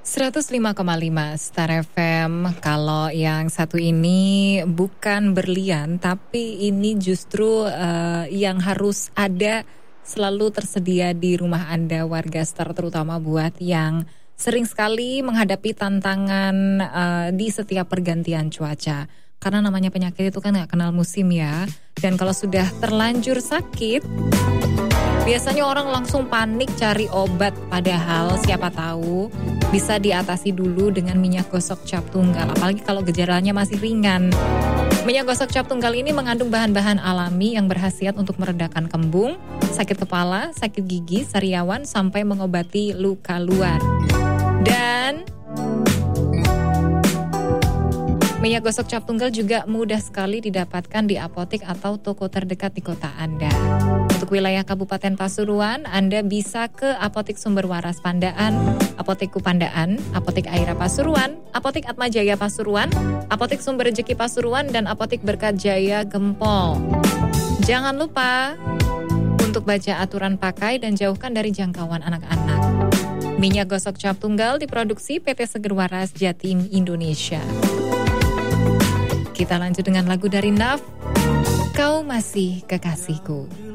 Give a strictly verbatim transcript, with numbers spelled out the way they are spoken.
seratus lima koma lima Star F M. Kalau yang satu ini bukan berlian, tapi ini justru uh, yang harus ada, selalu tersedia di rumah Anda warga Star, terutama buat yang sering sekali menghadapi tantangan uh, di setiap pergantian cuaca. Karena namanya penyakit itu kan gak kenal musim ya. Dan kalau sudah terlanjur sakit, biasanya orang langsung panik cari obat. Padahal siapa tahu bisa diatasi dulu dengan minyak gosok cap tunggal. Apalagi kalau gejalanya masih ringan. Minyak gosok cap tunggal ini mengandung bahan-bahan alami yang berkhasiat untuk meredakan kembung, sakit kepala, sakit gigi, sariawan, sampai mengobati luka luar. Dan minyak gosok cap tunggal juga mudah sekali didapatkan di apotek atau toko terdekat di kota Anda. Untuk wilayah Kabupaten Pasuruan, Anda bisa ke Apotek Sumber Waras Pandaan, Apotek Kupandaan, Apotek Aira Pasuruan, Apotek Atmajaya Pasuruan, Apotek Sumber Rejeki Pasuruan, dan Apotek Berkat Jaya Gempol. Jangan lupa untuk baca aturan pakai dan jauhkan dari jangkauan anak-anak. Minyak gosok cap tunggal diproduksi P T Seger Waras Jatim Indonesia. Kita lanjut dengan lagu dari Naf, Kau Masih Kekasihku.